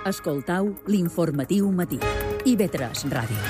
Escoltau l'informatiu matí. IB3 Ràdio.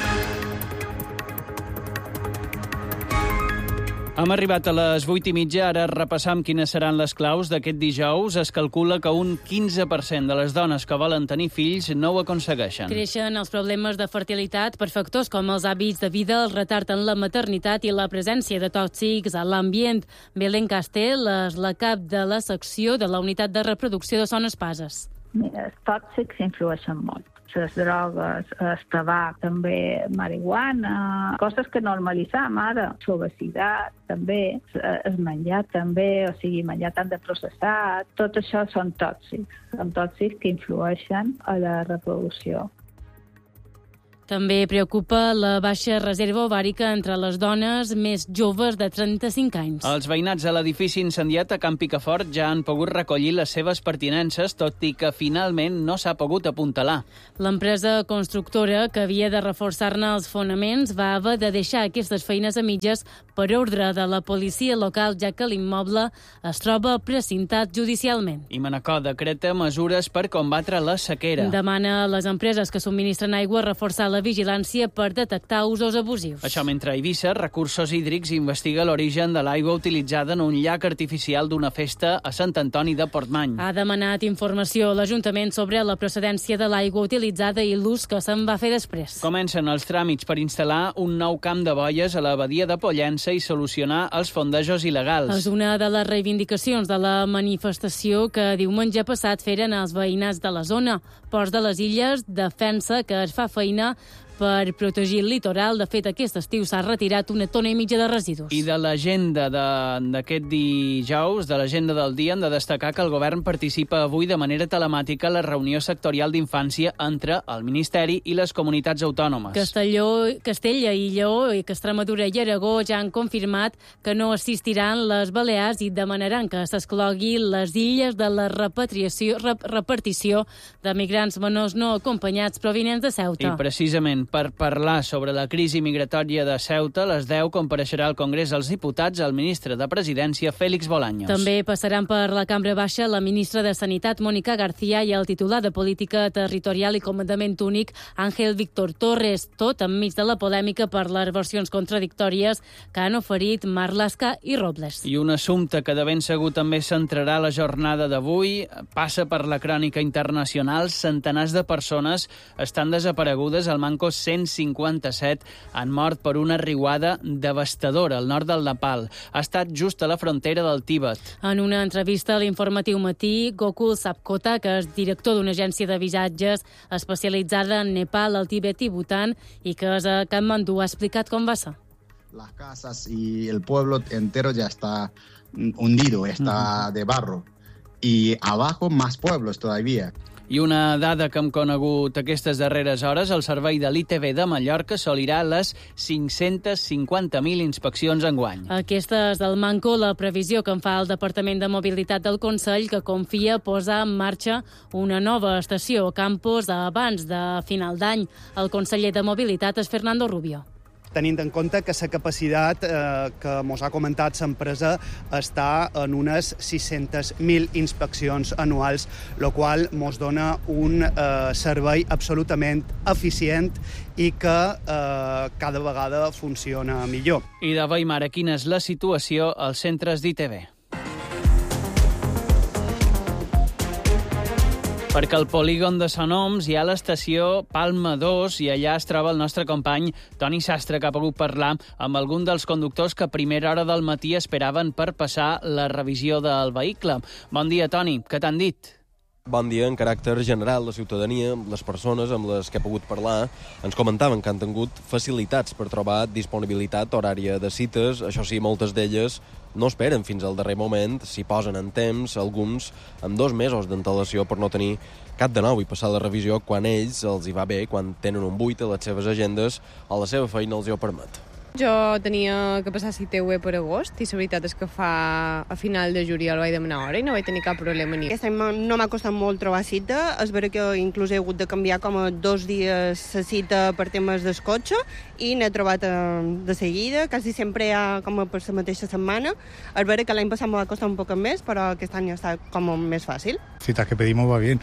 Hem arribat a les 8:30, ara repassam quines seran les claus d'aquest dijous. Es calcula que un 15% de les dones que volen tenir fills no ho aconsegueixen. Creixen els problemes de fertilitat per factors com els hàbits de vida, el retard en la maternitat i la presència de tòxics a l'ambient. Belén Castell és la cap de la secció de la unitat de reproducció de Son Espases. Mira, els tòxics influeixen molt. Les drogues, el tabac, també marihuana, coses que normalitzam ara, l'obesitat també, el menjar també, o sigui, menjar tant de processat, tot això són tòxics que influeixen a la reproducció. També preocupa la baixa reserva ovàrica entre les dones més joves de 35 anys. Els veïnats de l'edifici incendiat a Can Picafort ja han pogut recollir les seves pertinences, tot i que finalment no s'ha pogut apuntalar. L'empresa constructora, que havia de reforçar-ne els fonaments, va haver de deixar aquestes feines a mitges per ordre de la policia local, ja que l'immoble es troba precintat judicialment. I Manacor decreta mesures per combatre la sequera. Demana a les empreses que subministren aigua reforçar la vigilància per detectar usos abusius. Això mentre a Eivissa, Recursos Hídrics investiga l'origen de l'aigua utilitzada en un llac artificial d'una festa a Sant Antoni de Portmany. Ha demanat informació a l'Ajuntament sobre la procedència de l'aigua utilitzada i l'ús que se'n va fer després. Comencen els tràmits per instal·lar un nou camp de boies a la badia de Pollença i solucionar els fondejos il·legals. És una de les reivindicacions de la manifestació que diumenge passat feren els veïnats de la zona. Ports de les Illes defensa que es fa feina per protegir el litoral. De fet, aquest estiu s'ha retirat 1,5 tones de residus. I de l'agenda d'aquest dijous, de l'agenda del dia, hem de destacar que el govern participa avui de manera telemàtica a la reunió sectorial d'infància entre el Ministeri i les comunitats autònomes. Castella i Lleó, i Extremadura i Aragó ja han confirmat que no assistiran les Balears i demanaran que s'exclogui les illes de la repartició de migrants menors no acompanyats provinents de Ceuta. I precisament per parlar sobre la crisi migratòria de Ceuta, a les 10 compareixerà al Congrés dels Diputats el ministre de Presidència, Félix Bolaños. També passaran per la Cambra Baixa la ministra de Sanitat, Mónica García, i el titular de Política Territorial i Comandament Únic, Ángel Víctor Torres, tot enmig de la polèmica per les versions contradictòries que han oferit Marlaska i Robles. I un assumpte que de ben segur també centrarà la jornada d'avui passa per la crònica internacional. Centenars de persones estan desaparegudes al Manco 157 han mort per una riuada devastadora al nord del Nepal. Ha estat just a la frontera del Tíbet. En una entrevista a l'Informatiu Matí, Gokul Sapkota, que és director d'una agència de viatges especialitzada en Nepal, el Tíbet i Bután, i que és a Katmandú, ha explicat com va ser. Las casas y el pueblo entero ya está hundido, está de barro. Y abajo más pueblos todavía. I una dada que hem conegut aquestes darreres hores, el servei de l'ITV de Mallorca assolirà les 550.000 inspeccions enguany. Aquesta és del Manco la previsió que en fa el Departament de Mobilitat del Consell, que confia posar en marxa una nova estació a Campos abans de final d'any. El conseller de Mobilitat és Fernando Rubio. Tenint en compte que la capacitat que ens ha comentat l'empresa està en unes 600.000 inspeccions anuals, el qual ens dona un servei absolutament eficient i que cada vegada funciona millor. I de Weimar, quina és la situació als centres d'ITV? Perquè al polígon de Son Oms hi ha l'estació Palma 2 i allà es troba el nostre company Toni Sastre, que ha pogut parlar amb algun dels conductors que a primera hora del matí esperaven per passar la revisió del vehicle. Bon dia, Toni. Què t'han dit? Bon dia. En caràcter general, la ciutadania, les persones amb les que he pogut parlar, ens comentaven que han tingut facilitats per trobar disponibilitat horària de cites. Això sí, moltes d'elles no esperen fins al darrer moment, s'hi posen en temps, alguns amb 2 mesos d'antelació per no tenir cap de nou i passar la revisió quan ells els hi va bé, quan tenen un buit a les seves agendes o la seva feina els hi ho permet. Jo tenia que passar CTV per agost i la veritat és que a final de juliol vaig demanar hora i no vaig tenir cap problema ni. Aquest any no m'ha costat molt trobar cita. És vera que inclús he hagut de canviar com a 2 dies la cita per temes del cotxe i n'he trobat de seguida. Quasi sempre hi ha com per la mateixa setmana. És vera que l'any passat me va costar un poc més, però aquest any ja està com més fàcil. Cita que pedimos va bien.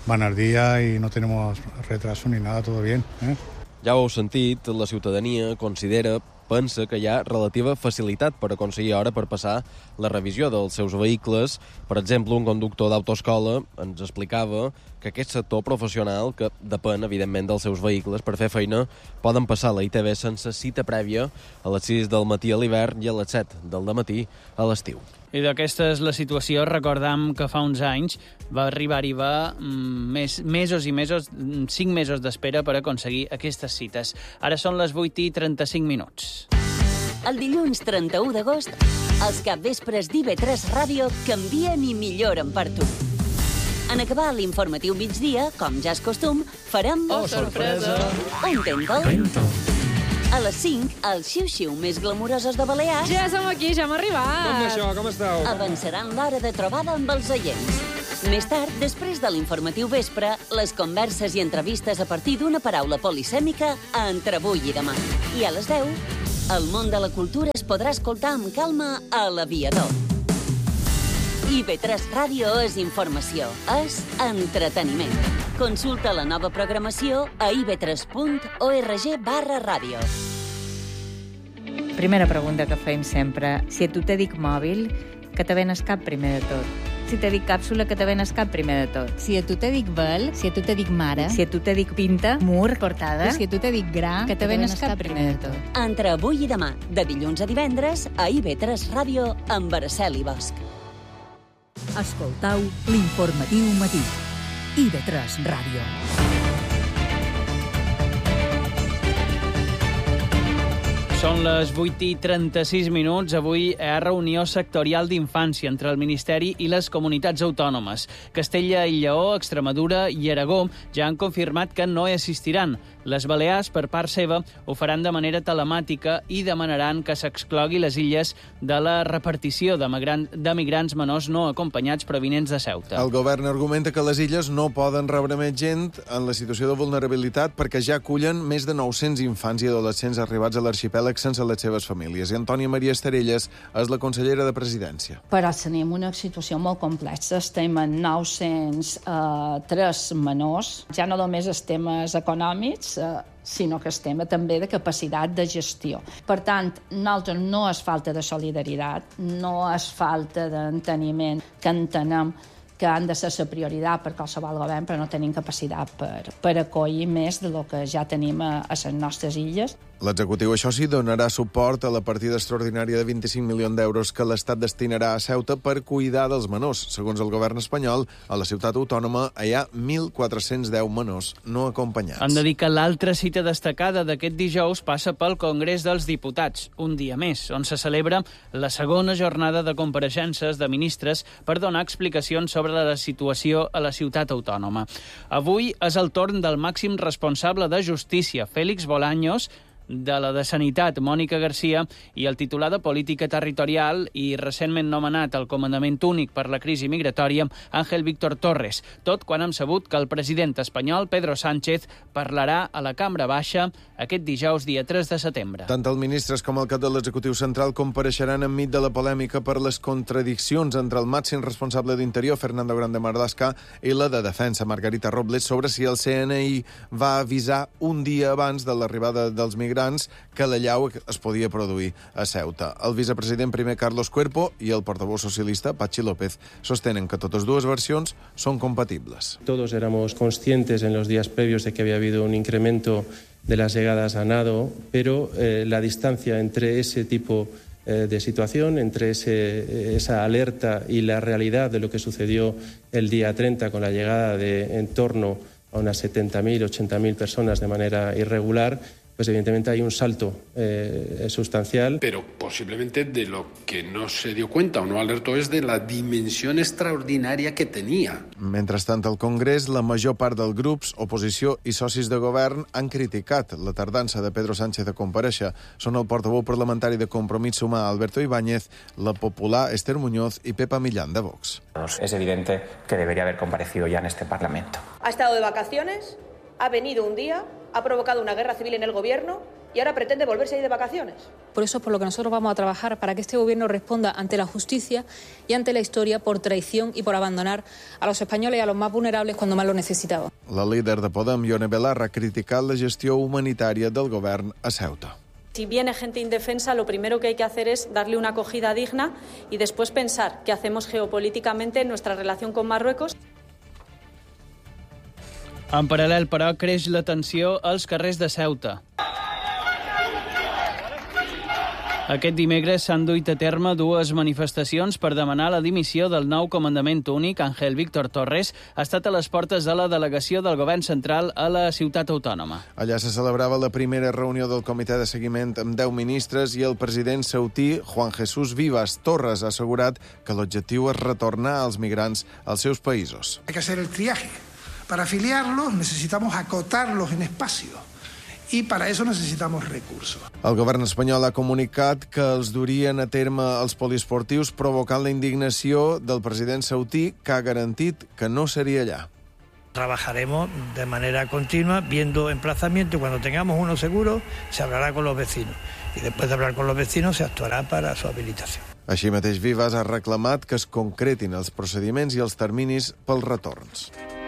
van al día y no tenemos retraso ni nada, todo bien. Ja ho heu sentit, la ciutadania pensa que hi ha relativa facilitat per aconseguir hora per passar la revisió dels seus vehicles. Per exemple, un conductor d'autoescola ens explicava que aquest sector professional, que depèn, evidentment, dels seus vehicles, per fer feina, poden passar la ITV sense cita prèvia a les 6 del matí a l'hivern i a les 7 del dematí a l'estiu. I d'aquesta és la situació. Recordam que fa uns anys va arribar-hi mesos i mesos, 5 mesos d'espera per aconseguir aquestes cites. Ara són les 8:35. El dilluns 31 d'agost, els capvespres d'IV3 Ràdio canvien i milloren per tu. En acabar l'informatiu migdia, com ja és costum, farem... Oh, sorpresa! Un Tento. A les 5, els xiu-xiu més glamorosos de Balears... Ja som aquí, ja hem arribat. Com això, com esteu? Avançaran l'hora de trobada amb els oients. Més tard, després de l'informatiu vespre, les converses i entrevistes a partir d'una paraula polisèmica a Entre avui i demà. I a les 10, el món de la cultura es podrà escoltar amb calma a l'Aviador. IV3 Ràdio és informació, és entreteniment. Consulta la nova programació a iv3.org/ràdio. Primera pregunta que fem sempre. Si a tu te dic mòbil, que te venes cap primer de tot? Si te dic càpsula, que te venes cap primer de tot? Si a tu te dic vel, si a tu te dic mare, si a tu te dic pinta, mur, portada, si a tu te dic gra, que te venes cap primer de tot? Entre avui i demà, de dilluns a divendres, a IV3 Ràdio amb Araceli Bosch. Escoltau l'informatiu matí. IV3 Ràdio. Són les 8:36. Avui hi ha reunió sectorial d'infància entre el Ministeri i les comunitats autònomes. Castella i Lleó, Extremadura i Aragó ja han confirmat que no hi assistiran. Les Balears, per part seva, ho faran de manera telemàtica i demanaran que s'exclogui les illes de la repartició de migrants menors no acompanyats provinents de Ceuta. El govern argumenta que les illes no poden rebre més gent en la situació de vulnerabilitat perquè ja acullen més de 900 infants i adolescents arribats a l'arxipèlag sense les seves famílies. I Antònia Maria Estarelles és la consellera de Presidència. Però tenim una situació molt complexa. Estem en 903 menors. Ja no només els temes econòmics, sinó que estem també de capacitat de gestió. Per tant, nosaltres no és falta de solidaritat, no és falta d'enteniment, que entenem que han de ser la prioritat per qualsevol govern, però no tenim capacitat per acollir més del que ja tenim a les nostres illes. L'executiu, això sí, donarà suport a la partida extraordinària de 25 milions d'euros que l'Estat destinarà a Ceuta per cuidar dels menors. Segons el govern espanyol, a la ciutat autònoma hi ha 1.410 menors no acompanyats. Hem de dir que l'altra cita destacada d'aquest dijous passa pel Congrés dels Diputats, un dia més, on se celebra la segona jornada de compareixences de ministres per donar explicacions sobre la situació a la ciutat autònoma. Avui és el torn del màxim responsable de Justícia, Félix Bolaños, de la de Sanitat, Mònica Garcia, i el titular de Política Territorial i recentment nomenat al Comandament Únic per la crisi migratòria, Ángel Víctor Torres, tot quan hem sabut que el president espanyol, Pedro Sánchez, parlarà a la Cambra Baixa aquest dijous, dia 3 de setembre. Tant els ministres com el cap de l'Executiu Central compareixeran enmig de la polèmica per les contradiccions entre el màxim responsable d'Interior, Fernando Grande Marlaska, i la de Defensa, Margarita Robles, sobre si el CNI va avisar un dia abans de l'arribada dels migrants que l'allau es podia produir a Ceuta. El vicepresident primer, Carlos Cuerpo, i el portavoz socialista, Patxi López, sostenen que totes dues versions són compatibles. Todos éramos conscientes en los días previos de que había habido un incremento de las llegadas a nado, pero la distancia entre ese tipo de situación, entre esa alerta y la realidad de lo que sucedió el día 30 con la llegada de en torno a unas 70.000, 80.000 personas de manera irregular, pues evidentemente hay un salto sustancial. Pero posiblemente de lo que no se dio cuenta o no alertó es de la dimensión extraordinaria que tenía. Mentrestant, al Congrés, la major part dels grups, oposició i socis de govern han criticat la tardança de Pedro Sánchez a comparèixer. Són el portaveu parlamentari de Compromís Sumar, Alberto Ibáñez, la popular Esther Muñoz y Pepa Millán, de Vox. Es evidente que debería haber comparecido ya en este Parlamento. Ha estado de vacaciones, ha venido un día, ha provocado una guerra civil en el gobierno y ahora pretende volverse a ir de vacaciones. Por eso es por lo que nosotros vamos a trabajar, para que este gobierno responda ante la justicia y ante la historia por traición y por abandonar a los españoles y a los más vulnerables cuando más lo necesitaban. La líder de Podem, Ione Belarra, ha criticat la gestió humanitària del govern a Ceuta. Si viene gente indefensa, lo primero que hay que hacer es darle una acogida digna y después pensar qué hacemos geopolíticamente en nuestra relación con Marruecos. En paral·lel, però, creix la tensió als carrers de Ceuta. Aquest dimecres s'han duit a terme dues manifestacions per demanar la dimissió del nou comandament únic. Ángel Víctor Torres ha estat a les portes de la delegació del govern central a la ciutat autònoma. Allà se celebrava la primera reunió del comitè de seguiment amb 10 ministres i el president ceutí, Juan Jesús Vivas. Torres ha assegurat que l'objectiu és retornar els migrants als seus països. Hay que hacer el triaje. Para afiliarlos necesitamos acotarlos en espacio. I per a això necessitamos recursos. El govern espanyol ha comunicat que els durien a terme els poliesportius, provocant la indignació del president saudí, que ha garantit que no seria allà. Trabajaremos de manera continua, viendo emplazamiento, y cuando tengamos uno seguro, se hablará con los vecinos. Y después de hablar con los vecinos, se actuará para su habilitación. Així mateix, Vivas ha reclamat que es concretin els procediments i els terminis pels retorns.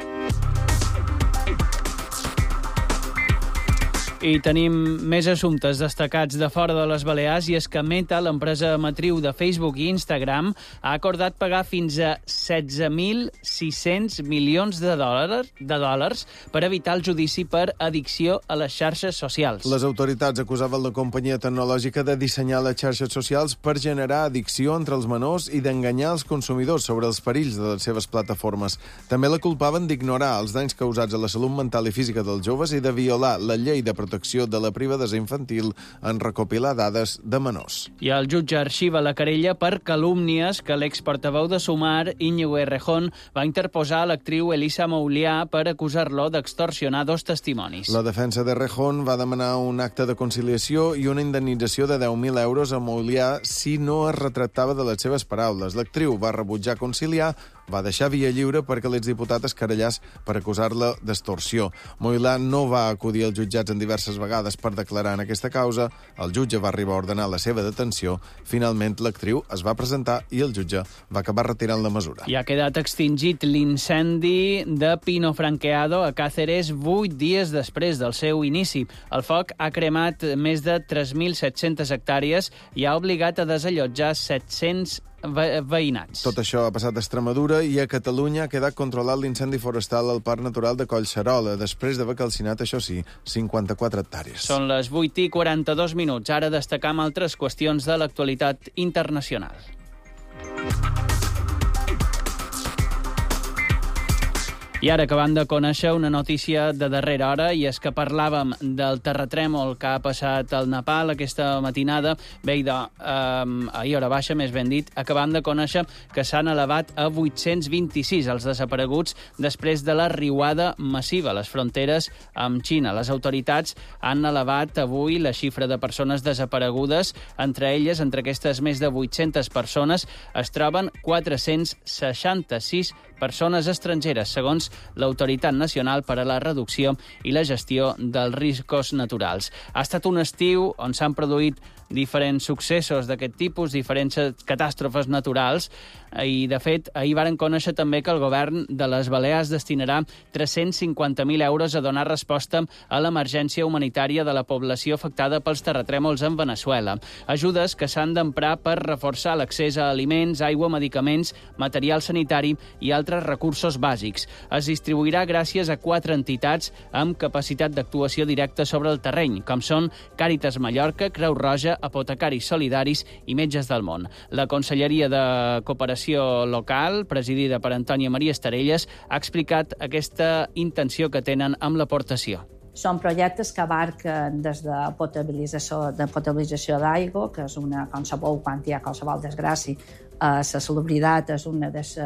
I tenim més assumptes destacats de fora de les Balears, i és que Meta, l'empresa matriu de Facebook i Instagram, ha acordat pagar fins a 16.600 milions de dòlars per evitar el judici per addicció a les xarxes socials. Les autoritats acusaven la companyia tecnològica de dissenyar les xarxes socials per generar addicció entre els menors i d'enganyar els consumidors sobre els perills de les seves plataformes. També la culpaven d'ignorar els danys causats a la salut mental i física dels joves i de violar la llei de protecció de la privadesa infantil en recopilar dades de menors. I el jutge arxiva la querella per calúmnies que l'exportaveu de Sumar, Íñigo Errejón, va interposar a l'actriu Elisa Moulià per acusar-lo d'extorsionar dos testimonis. La defensa d'Errejón va demanar un acte de conciliació i una indemnització de 10.000 euros a Moulià si no es retractava de les seves paraules. L'actriu va rebutjar conciliar, va deixar via lliure perquè l'exdiputat es querellàs per acusar-la d'extorsió. Moulià no va acudir als jutjats en diverses vegades per declarar en aquesta causa. El jutge va arribar a ordenar la seva detenció. Finalment, l'actriu es va presentar i el jutge va acabar retirant la mesura. I ha quedat extingit l'incendi de Pino Franqueado a Càceres 8 dies després del seu inici. El foc ha cremat més de 3.700 hectàrees i ha obligat a desallotjar 700 veïnats. Tot això ha passat a Extremadura i a Catalunya ha quedat controlat l'incendi forestal al Parc Natural de Collserola, després d'haver calcinat, això sí, 54 hectàrees. Són les 8:42. Ara destacam altres qüestions de l'actualitat internacional. I ara acabem de conèixer una notícia de darrera hora, i és que parlàvem del terratrèmol que ha passat al Nepal aquesta matinada. Bé, ahir hora baixa, més ben dit, acabem de conèixer que s'han elevat a 826 els desapareguts després de la riuada massiva a les fronteres amb Xina. Les autoritats han elevat avui la xifra de persones desaparegudes. Entre elles, entre aquestes més de 800 persones, es troben 466 persones estrangeres, segons l'Autoritat Nacional per a la Reducció i la Gestió dels Riscos Naturals. Ha estat un estiu on s'han produït diferents successos d'aquest tipus, diferents catàstrofes naturals, i, de fet, ahir varen conèixer també que el govern de les Balears destinarà 350.000 euros a donar resposta a l'emergència humanitària de la població afectada pels terratrèmols en Veneçuela. Ajudes que s'han d'emprar per reforçar l'accés a aliments, aigua, medicaments, material sanitari i altres recursos bàsics. Es distribuirà gràcies a 4 entitats amb capacitat d'actuació directa sobre el terreny, com són Càritas Mallorca, Creu Roja, Apotecaris Solidaris i Metges del Món. La Conselleria de Cooperació Local, presidida per Antònia Maria Estarelles, ha explicat aquesta intenció que tenen amb l'aportació. Són projectes que abarquen des de potabilització d'aigua, que és una, com sabeu, quan hi ha qualsevol desgràcia, la salubritat és una de les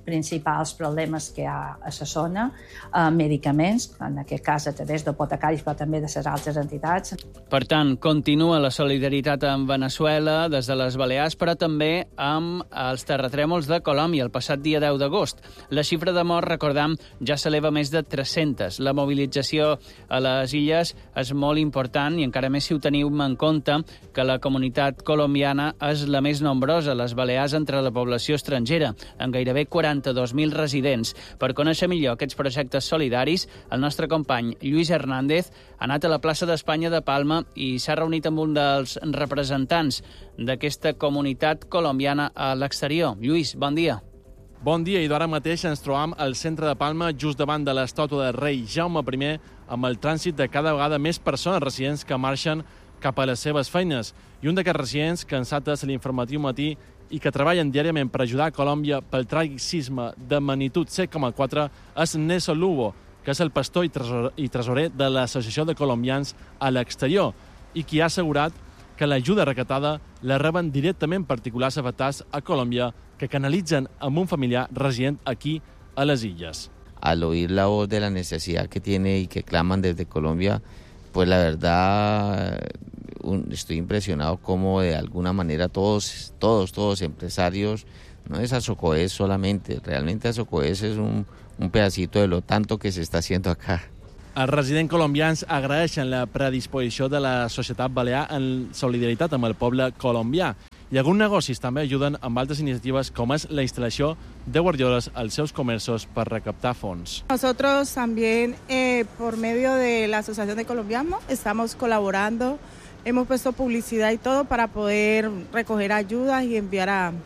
principals problemes que hi ha a la zona, medicaments, en aquest cas a través d'apotecaris, però també de les altres entitats. Per tant, continua la solidaritat amb Veneçuela des de les Balears, però també amb els terratrèmols de Colòmbia el passat dia 10 d'agost. La xifra de morts, recordam, ja s'eleva a més de 300. La mobilització a les illes és molt important i encara més si ho teniu en compte que la comunitat colombiana és la més nombrosa a les Balears entre la població estrangera, amb gairebé 42.000 residents. Per conèixer millor aquests projectes solidaris, el nostre company Lluís Hernández ha anat a la plaça d'Espanya de Palma i s'ha reunit amb un dels representants d'aquesta comunitat colombiana a l'exterior. Lluís, bon dia. Bon dia, i d'ara mateix ens trobam al centre de Palma, just davant de l'estàtua del rei Jaume I, amb el trànsit de cada vegada més persones residents que marxen cap a les seves feines. I un d'aquests residents que ens ha atès l'informatiu matí i que treballen diàriament per ajudar a Colòmbia pel tràgic sisme de magnitud 7,4 és Nelson Lugo, que és el pastor i tresorer de l'Associació de Colombians a l'exterior i qui ha assegurat que l'ajuda recatada la reben directament particulars afectats a Colòmbia que canalitzen amb un familiar resident aquí a les illes. Al oír la voz de la necesidad que tiene y que claman desde Colombia, pues la verdad estoy impresionado como de alguna manera todos empresarios, no es Asocoes solamente, realmente Asocoes es un pedacito de lo tanto que se está haciendo acá. Els residents colombians agraeixen la predisposició de la societat balear en solidaritat amb el poble colombià i alguns negocis també ajuden amb altres iniciatives com és la instal·lació de guardioles als seus comerços per recaptar fons. Nosotros también, por medio de la Asociación de Colombianos, estamos colaborando, hemos puesto publicidad y todo para poder recoger ayudas y enviar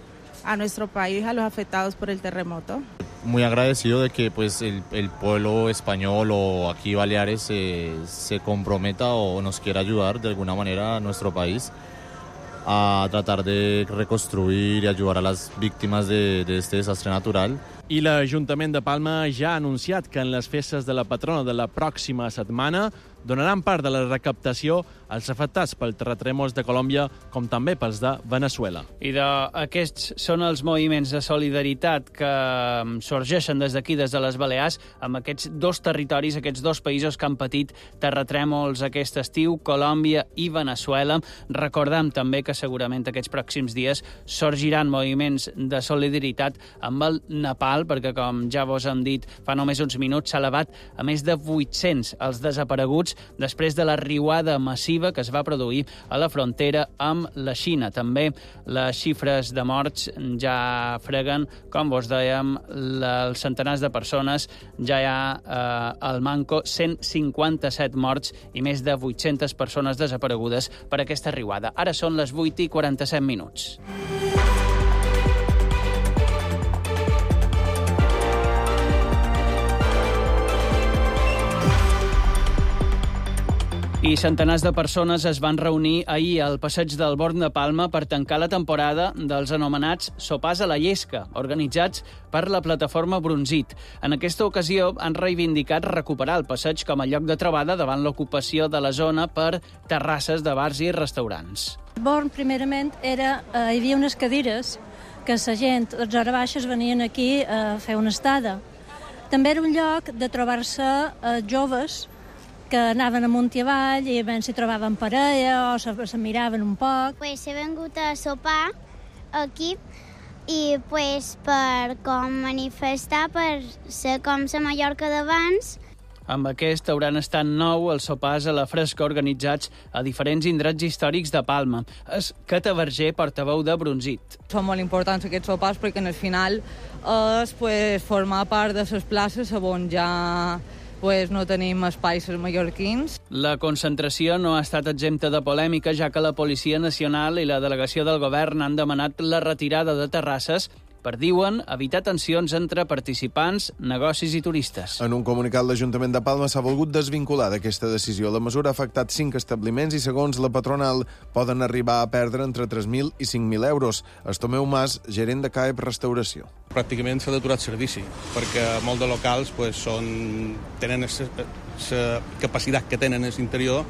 a nuestro país a los afectados por el terremoto. Muy agradecido de que pues el pueblo español o aquí Baleares se comprometa o nos quiera ayudar de alguna manera a nuestro país a tratar de reconstruir y ayudar a las víctimas de este desastre natural. I l'Ajuntament de Palma ja ha anunciat que en les festes de la patrona de la pròxima setmana donaran part de la recaptació als afectats pel terratrèmols de Colòmbia com també pels de Veneçuela. I aquests són els moviments de solidaritat que sorgeixen des d'aquí, des de les Balears, amb aquests dos territoris, aquests dos països que han patit terratrèmols aquest estiu, Colòmbia i Veneçuela. Recordem també que segurament aquests pròxims dies sorgiran moviments de solidaritat amb el Nepal, perquè, com ja vos hem dit fa només uns minuts, s'ha elevat a més de 800 els desapareguts després de la riuada massiva que es va produir a la frontera amb la Xina. També les xifres de morts ja freguen, com vos dèiem, els centenars de persones. Ja hi ha al manco 157 morts i més de 800 persones desaparegudes per aquesta riuada. Ara són les 8:47 minuts. I centenars de persones es van reunir ahir al passeig del Born de Palma per tancar la temporada dels anomenats sopars a la llesca, organitzats per la plataforma Brunzit. En aquesta ocasió han reivindicat recuperar el passeig com a lloc de trobada davant l'ocupació de la zona per terrasses de bars i restaurants. El Born, primerament, hi havia unes cadires que la gent, els hores baixes, venien aquí a fer una estada. També era un lloc de trobar-se joves que anaven amunt i avall i ben s'hi trobaven parella o se miraven un poc. Pues he vengut a sopar aquí i pues per com manifestar, per ser com la Mallorca d'abans. Amb aquest hauran estat 9 els sopars a la fresca organitzats a diferents indrets històrics de Palma. És Cata Verger, portaveu de Brunzit. Són molt importants aquests sopars perquè en el final és formar part de les places on ja no tenim espais els mallorquins. La concentració no ha estat exempta de polèmica, ja que la Policia Nacional i la delegació del govern han demanat la retirada de terrasses per, diuen, evitar tensions entre participants, negocis i turistes. En un comunicat, l'Ajuntament de Palma s'ha volgut desvincular d'aquesta decisió. La mesura ha afectat 5 establiments i, segons la patronal, poden arribar a perdre entre 3.000 i 5.000 euros. Estomeu Mas, gerent de CAEP Restauració. Pràcticament s'ha d'aturar el servici, perquè molts de locals tenen la capacitat que tenen a l'interior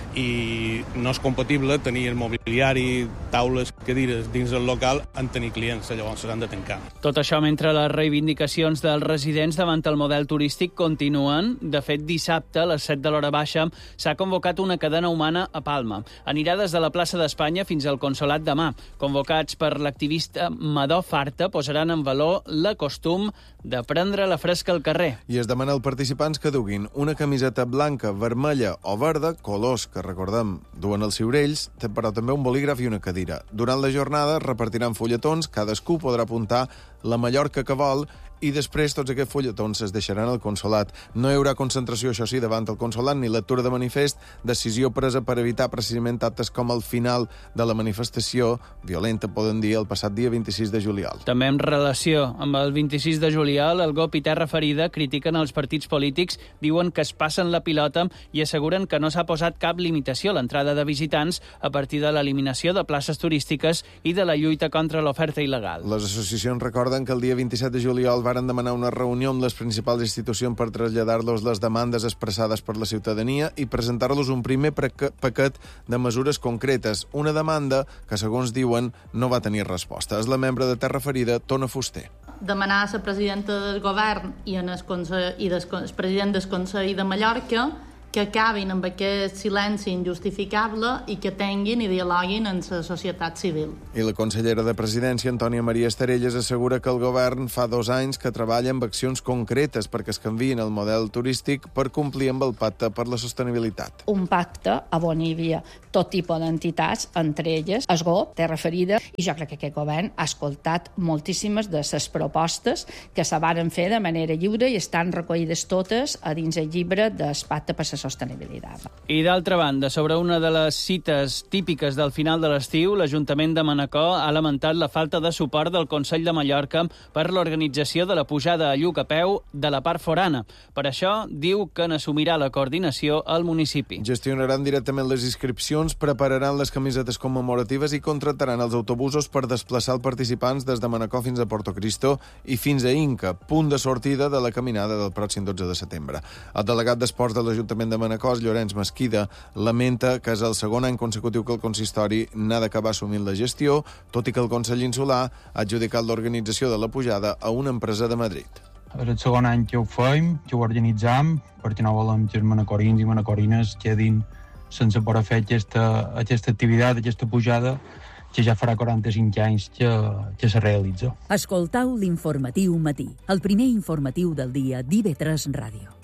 i no és compatible tenir el mobiliari, taules, cadires dins del local en tenir clients, llavors s'han de tancar. Tot això mentre les reivindicacions dels residents davant el model turístic continuen. De fet, dissabte, a les 7 de l'hora baixa, s'ha convocat una cadena humana a Palma. Anirà des de la plaça d'Espanya fins al Consolat de Mar. Convocats per l'activista Madó Farta, posaran en valor la costum de prendre la fresca al carrer. I es demana als participants que duguin una camiseta blanca, vermella o verda, colors que, recordem, duen els ciurells, però també un bolígraf i una cadira. Durant la jornada repartiran fulletons, cadascú podrà apuntar la Mallorca que vol i després tots aquests fulletons es deixaran al consolat. No hi haurà concentració, això sí, davant el consolat ni lectura de manifest, decisió presa per evitar precisament actes com el final de la manifestació violenta, poden dir, el passat dia 26 de juliol. També en relació amb el 26 de juliol, el GOP i Terra Ferida critiquen els partits polítics, diuen que es passen la pilota i asseguren que no s'ha posat cap limitació a l'entrada de visitants a partir de l'eliminació de places turístiques i de la lluita contra l'oferta il·legal. Les associacions recorden que el dia 27 de juliol varen demanar una reunió amb les principals institucions per traslladar-los les demandes expressades per la ciutadania i presentar-los un primer paquet de mesures concretes. Una demanda que, segons diuen, no va tenir resposta. És la membre de Terra Ferida, Tona Fuster. Demanar a la presidenta del govern i el president del Consell de Mallorca que acabin amb aquest silenci injustificable i que tinguin i dialoguin amb la societat civil. I la consellera de Presidència, Antònia Maria Estarelles, assegura que el govern fa 2 anys que treballa amb accions concretes perquè es canviïn el model turístic per complir amb el pacte per la sostenibilitat. Un pacte on hi havia tot tipus d'entitats, entre elles el GOP, Terra Ferida, i jo crec que aquest govern ha escoltat moltíssimes de les propostes que se varen fer de manera lliure i estan recollides totes a dins el llibre del pacte per la sostenibilitat. I d'altra banda, sobre una de les cites típiques del final de l'estiu, l'Ajuntament de Manacor ha lamentat la falta de suport del Consell de Mallorca per l'organització de la pujada a Lluc a peu de la part forana. Per això, diu que n'assumirà la coordinació al municipi. Gestionaran directament les inscripcions, prepararan les camisetes commemoratives i contractaran els autobusos per desplaçar els participants des de Manacor fins a Porto Cristo i fins a Inca, punt de sortida de la caminada del pròxim 12 de setembre. El delegat d'Esports de l'Ajuntament de Manacor, Llorenç Mesquida, lamenta que és el segon any consecutiu que el consistori n'ha d'acabar assumint la gestió, tot i que el Consell Insular ha adjudicat l'organització de la pujada a una empresa de Madrid. És el segon any que ho fem, que ho organitzam, perquè no volem que els manacorins i manacorines quedin sense poder fer aquesta activitat, aquesta pujada, que ja farà 45 anys que se realitza. Escoltau l'informatiu matí, el primer informatiu del dia d'IV3 Ràdio.